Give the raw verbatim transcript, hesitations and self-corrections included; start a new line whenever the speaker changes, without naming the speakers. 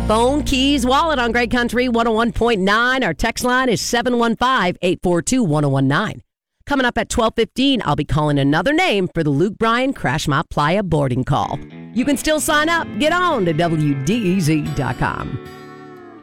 Phone, keys, wallet on Great Country one oh one point nine. Our text line is seven one five, eight four two, one oh one nine. Coming up at twelve fifteen, I'll be calling another name for the Luke Bryan Crash My Playa boarding call. You can still sign up. Get on to W D E Z dot com.